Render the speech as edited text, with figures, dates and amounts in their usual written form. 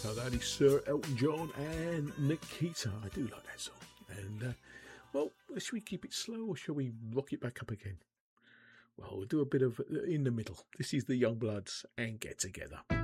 So that is Sir Elton John and Nikita. I do like that song. And, well, should we keep it slow or shall we rock it back up again? Well, we'll do a bit of in the middle. This is the Youngbloods and Get Together.